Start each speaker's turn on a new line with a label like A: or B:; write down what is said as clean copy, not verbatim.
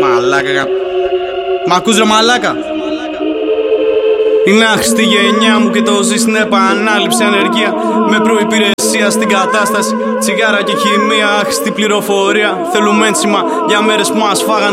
A: Μαλάκα. Μ' ακούς ρε μαλάκα? Είναι άχρηστη γενιά μου και το ζει στην επανάληψη. Ανεργία με προϋπηρεσία στην κατάσταση. Τσιγάρα και χημεία, άχρηστη πληροφορία. Θέλουμε ένσημα για μέρες που μας φάγανε